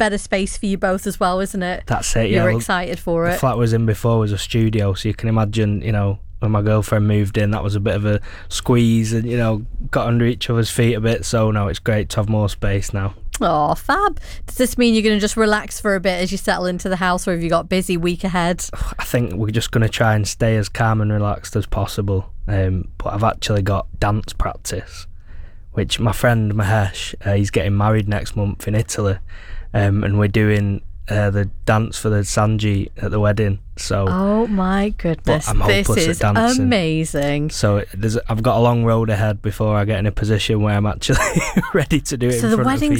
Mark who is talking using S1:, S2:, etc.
S1: better space for you both as well, isn't it?
S2: That's it.
S1: You're
S2: yeah.
S1: excited for
S2: The
S1: it.
S2: flat I was in before was a studio, so you can imagine, when my girlfriend moved in, that was a bit of a squeeze, and got under each other's feet a bit. So no, it's great to have more space now.
S1: Oh, fab. Does this mean you're going to just relax for a bit as you settle into the house, or have you got a busy week ahead?
S2: I think we're just going to try and stay as calm and relaxed as possible. But I've actually got dance practice, which my friend Mahesh, he's getting married next month in Italy, and we're doing the dance for the Sanji at the wedding. So
S1: oh my goodness,
S2: I'm
S1: this
S2: hopeless
S1: is
S2: at dancing.
S1: amazing.
S2: So I've got a long road ahead before I get in a position where I'm actually ready to do it.
S1: So
S2: in
S1: the
S2: front of
S1: wedding's